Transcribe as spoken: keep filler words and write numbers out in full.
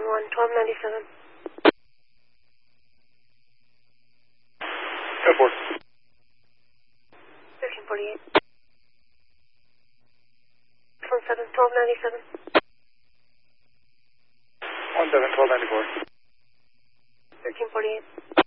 one, twelve ninety-seven. Airport. thirteen forty-eight. One seven, twelve ninety-seven. One seven, twelve ninety-four. thirteen forty-eight.